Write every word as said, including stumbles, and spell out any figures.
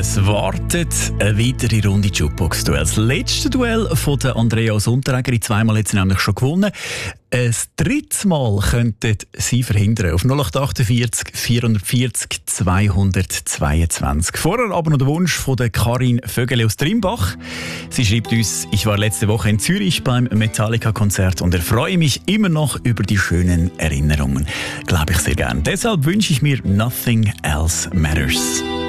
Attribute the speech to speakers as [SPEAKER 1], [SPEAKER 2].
[SPEAKER 1] Es wartet eine weitere Runde Jukebox-Duell. Das letzte Duell von der Andrea aus Unterägeri, zweimal hat sie nämlich schon gewonnen. Ein drittes Mal könnten sie verhindern. Auf null acht achtundvierzig vierhundertvierzig zweihundertzweiundzwanzig. Vorher aber noch der Wunsch von der Karin Vögele aus Trimbach. Sie schreibt uns: Ich war letzte Woche in Zürich beim Metallica-Konzert und erfreue mich immer noch über die schönen Erinnerungen. Glaube ich sehr gern. Deshalb wünsche ich mir Nothing Else Matters.